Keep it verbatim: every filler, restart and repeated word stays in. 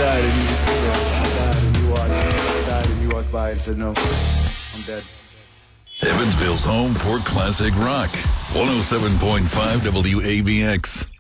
died and you just sit there. I died and you watched. I died and you walked by and said, no, I'm dead. Evansville's home for classic rock. one oh seven point five W A B X.